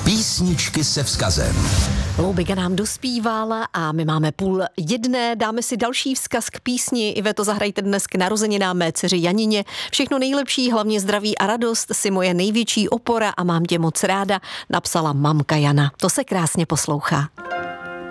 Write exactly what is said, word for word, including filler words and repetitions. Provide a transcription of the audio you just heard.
Písničky se vzkazem. Loubika nám dospívala a my máme půl jedné. Dáme si další vzkaz k písni. Iveto, zahrajte dnes k narozeninám mé dceři Janině. Všechno nejlepší, hlavně zdraví a radost, si moje největší opora a mám tě moc ráda, napsala mamka Jana. To se krásně poslouchá.